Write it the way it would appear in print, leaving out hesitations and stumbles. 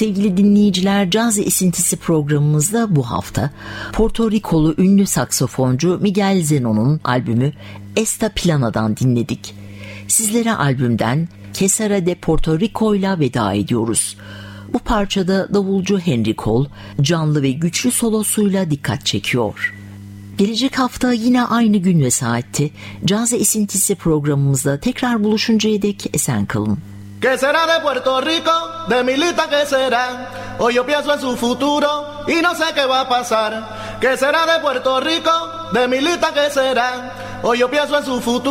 Sevgili dinleyiciler, Caz Esintisi programımızda bu hafta Porto Rikolu ünlü saksafoncu Miguel Zenon'un albümü Esta Plana'dan dinledik. Sizlere albümden Quesara de Porto Rico'yla veda ediyoruz. Bu parçada davulcu Henry Cole canlı ve güçlü solosuyla dikkat çekiyor. Gelecek hafta yine aynı gün ve saatte Caz Esintisi programımızda tekrar buluşuncaya dek esen kalın. ¿Qué será de Puerto Rico? De mi lista, ¿qué será? Hoy yo pienso en su futuro y no sé qué va a pasar. ¿Qué será de Puerto Rico? De mi lista, ¿qué será? Hoy yo pienso en su futuro.